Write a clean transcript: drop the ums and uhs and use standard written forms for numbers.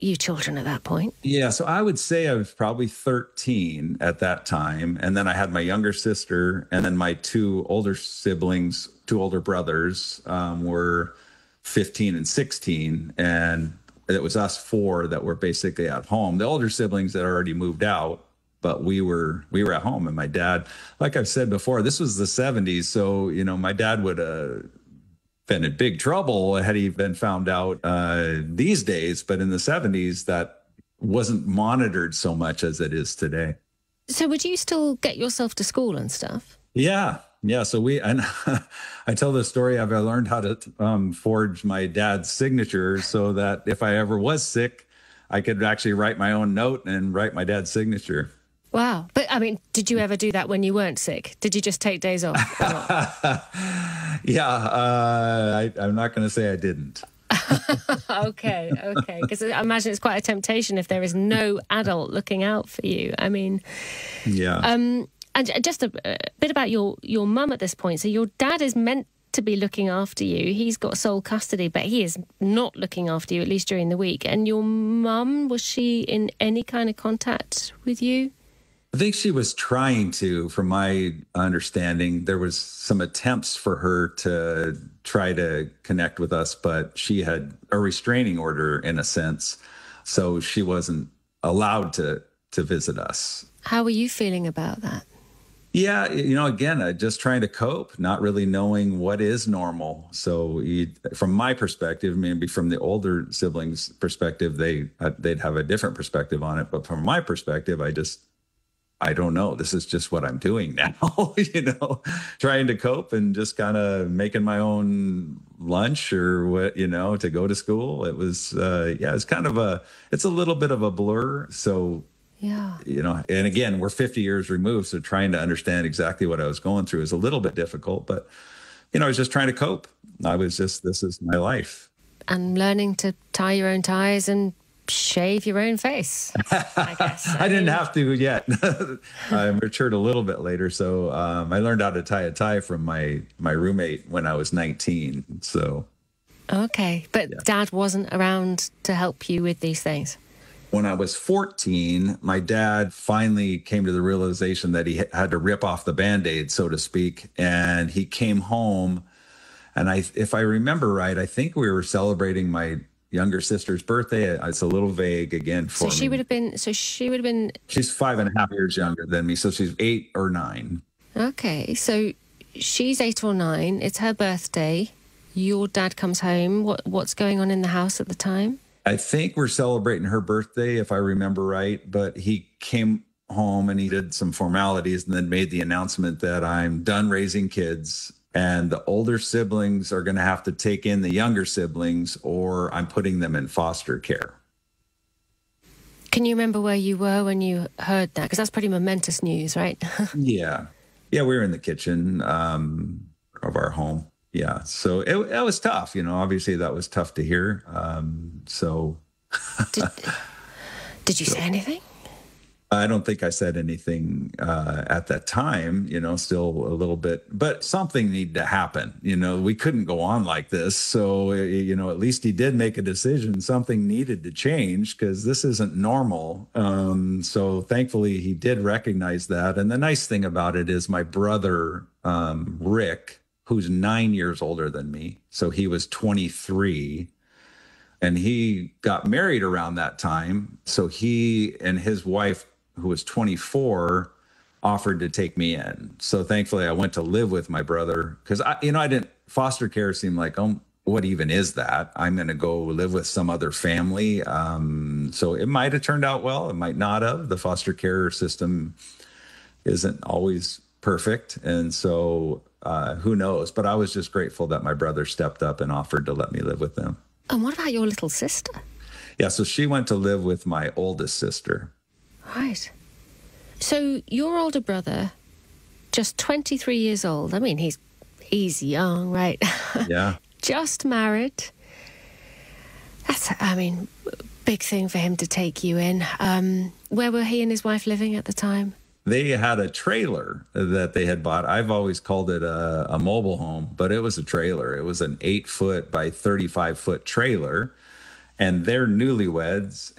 you children at that point? Yeah, so I would say I was probably 13 at that time. And then I had my younger sister, and then my two older siblings, two older brothers, were 15 and 16. And it was us four that were basically at home. The older siblings had already moved out, but we were at home. And my dad, like I've said before, this was the 70s. So, my dad would been in big trouble had he been found out these days. But in the 70s, that wasn't monitored so much as it is today. So would you still get yourself to school and stuff? Yeah. So and I tell this story of I learned how to forge my dad's signature so that if I ever was sick, I could actually write my own note and write my dad's signature. Wow. But I mean, did you ever do that when you weren't sick? Did you just take days off? Yeah. I'm not going to say I didn't. Okay. Because I imagine it's quite a temptation if there is no adult looking out for you. I mean, yeah. And just a bit about your mum at this point. So your dad is meant to be looking after you. He's got sole custody, but he is not looking after you, at least during the week. And your mum, was she in any kind of contact with you? I think she was trying to, from my understanding. There was some attempts for her to try to connect with us, but she had a restraining order in a sense. So she wasn't allowed to visit us. How were you feeling about that? Yeah, again, just trying to cope, not really knowing what is normal. So from my perspective, maybe from the older siblings' perspective, they'd have a different perspective on it. But from my perspective, I don't know. This is just what I'm doing now, trying to cope and just kind of making my own lunch or what, to go to school. It was, it's kind of it's a little bit of a blur. So, yeah, and again, we're 50 years removed. So trying to understand exactly what I was going through is a little bit difficult, but, I was just trying to cope. This is my life. And learning to tie your own ties and shave your own face, I guess. I didn't have to yet. I matured a little bit later. So I learned how to tie a tie from my roommate when I was 19. So. Okay. But yeah. Dad wasn't around to help you with these things? When I was 14, my dad finally came to the realization that he had to rip off the Band-Aid, so to speak. And he came home. And if I remember right, I think we were celebrating my younger sister's birthday. It's a little vague again for me. She would have been. She's 5.5 years younger than me, so she's 8 or 9. Okay, so she's 8 or 9. It's her birthday. Your dad comes home. What's going on in the house at the time? I think we're celebrating her birthday, if I remember right. But he came home and he did some formalities and then made the announcement that I'm done raising kids. And the older siblings are going to have to take in the younger siblings, or I'm putting them in foster care. Can you remember where you were when you heard that? Because that's pretty momentous news, right? Yeah, we were in the kitchen of our home. Yeah, so it was tough. Obviously that was tough to hear. Did you say anything? I don't think I said anything at that time, still a little bit, but something needed to happen. We couldn't go on like this. So, at least he did make a decision. Something needed to change because this isn't normal. So thankfully he did recognize that. And the nice thing about it is my brother, Rick, who's 9 years older than me. So he was 23 and he got married around that time. So he and his wife, who was 24, offered to take me in. So thankfully I went to live with my brother because I didn't, foster care seemed like, what even is that? I'm going to go live with some other family. So it might have turned out well. It might not have. The foster care system isn't always perfect. And so who knows? But I was just grateful that my brother stepped up and offered to let me live with them. And what about your little sister? Yeah, so she went to live with my oldest sister. Right. So your older brother, just 23 years old. I mean, he's young, right? Yeah. Just married. That's, big thing for him to take you in. Where were he and his wife living at the time? They had a trailer that they had bought. I've always called it a mobile home, but it was a trailer. It was an 8-foot by 35-foot trailer. and they're newlyweds